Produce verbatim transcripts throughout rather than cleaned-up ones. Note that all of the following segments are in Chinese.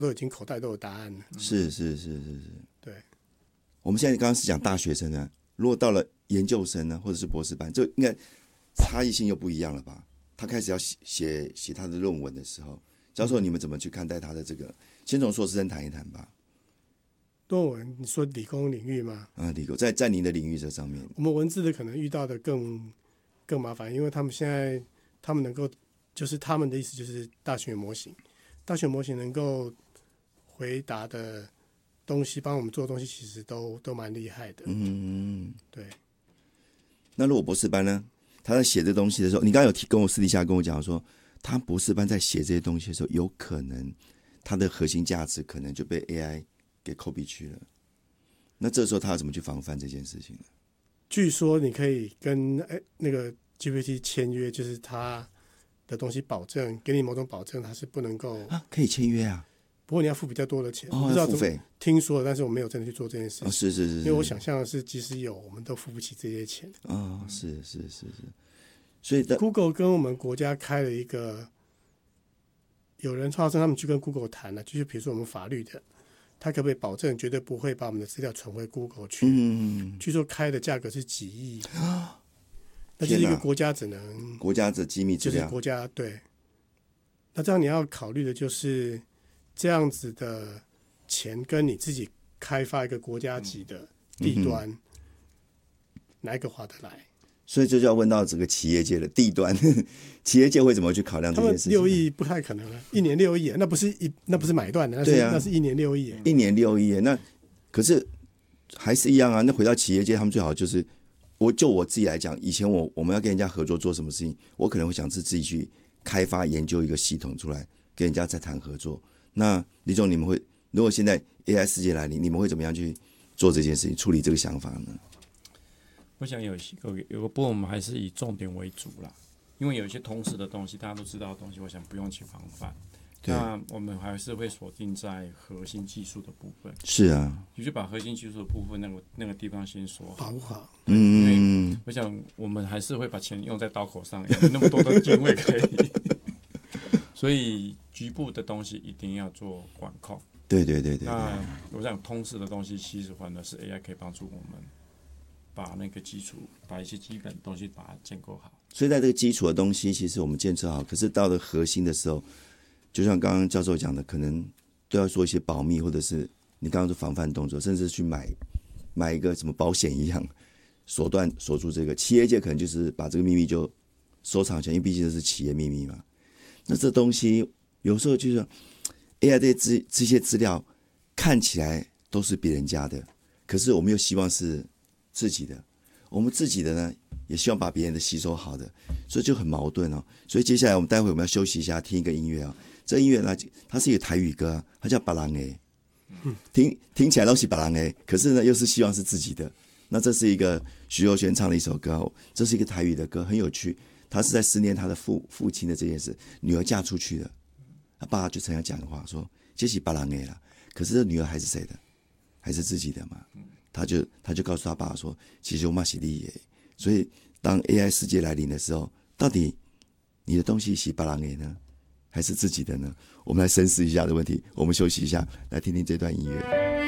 都已经口袋都有答案了。 是是是是是， 对。 我们现在刚刚是讲大学生呢，如果到了研究生呢，或者是博士班，这应该差异性又不一样了吧？他开始要写写写他的论文的时候，教授你们怎么去看待他的这个？先从硕士生谈一谈吧。 论文，你说理工领域吗？ 啊，理工在在您的领域这上面， 我们文字的可能遇到的更更麻烦，因为他们现在他们能够，就是他们的意思就是大学模型，大学模型能够回答的东西，帮我们做的东西，其实都都蛮厉害的。 嗯， 对。 那如果博士班呢？他在写这东西的时候，你刚刚有提跟我私底下跟我讲说，他博士班在写这些东西的时候，有可能他的核心价值可能就被 A I 给 copy 去了。那这时候他要怎么去防范这件事情呢？ 据说你可以跟哎那个 G P T 签约，就是他的东西保证给你某种保证，它是不能够啊，可以签约啊。 不过你要付比较多的钱， 哦， 我不知道付费。 听说了，但是我没有真的去做这件事情。 哦，是是是是， 因为我想象的是，即使有，我们都付不起这些钱。 哦，是是是是，所以 Google 跟我们国家开了一个，有人号称他们去跟 Google 谈了，就是比如说我们法律的，他可不可以保证绝对不会把我们的资料传回 Google 去？ 嗯， 据说开的价格是几亿，那就是一个国家只能国家的机密资料， 就是国家对。那这样你要考虑的就是这样子的钱跟你自己开发一个国家级的地端，嗯、哪一个划得来？ 所以这就要问到这个企业界的地端，企业界会怎么去考量这件事情？ 他们六亿不太可能了，一年六亿，那不是一那不是买断的，那是、啊、那是一年六亿， 一年六亿，那可是还是一样啊。那回到企业界，他们最好就是，我就我自己来讲，以前我我们要跟人家合作做什么事情，我可能会想是自己去开发研究一个系统出来，跟人家再谈合作。那李总，你们会如果现在 A I 世界来临，你们会怎么样去做这件事情，处理这个想法呢？ 我想有有有个部分我们还是以重点为主啦，因为有一些同时的东西，大家都知道的东西，我想不用去防范。那我们还是会锁定在核心技术的部分。 是啊， 你就把核心技术的部分那个那个地方先说好， 保护好。 嗯，因为我想我们还是会把钱用在刀口上，有那么多的经费可以，所以局部的东西一定要做管控。 对对对 对, 对。 那我想通识的东西，其实反而是 A I 可以帮助我们。把那个基础，把一些基本的东西把它建构好。 所以在这个基础的东西，其实我们建设好，可是到了核心的时候，就像刚刚教授讲的，可能都要做一些保密，或者是你刚刚说防范动作，甚至去买买一个什么保险一样，锁断锁住这个。企业界可能就是把这个秘密就收藏起来，因为毕竟这是企业秘密嘛。那这东西有时候就是 A I 这些这些资料看起来都是别人家的，可是我们又希望是自己的，我们自己的呢，也希望把别人的吸收好的，所以就很矛盾哦。所以接下来我们待会我们要休息一下，听一个音乐啊、哦。这个音乐呢，它是一个台语歌、啊，它叫《别人的》，听听起来都是别人的，可是呢，又是希望是自己的。那这是一个徐若瑄唱的一首歌、哦，这是一个台语的歌，很有趣。他是在思念他的父父亲的这件事，女儿嫁出去了，他爸就曾经讲的话说：“这是别人的啦。”可是这女儿还是谁的？还是自己的嘛？他就他就告诉他爸说，其实我嘛是你的。所以当 A I 世界来临的时候，到底你的东西是别人的呢，还是自己的呢？我们来深思一下的问题。我们休息一下，来听听这段音乐。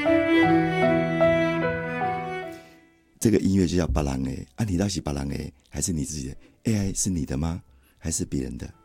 这个音乐就叫别人的啊，你到底是别人的，还是你自己的？ A I 是你的吗？还是别人的？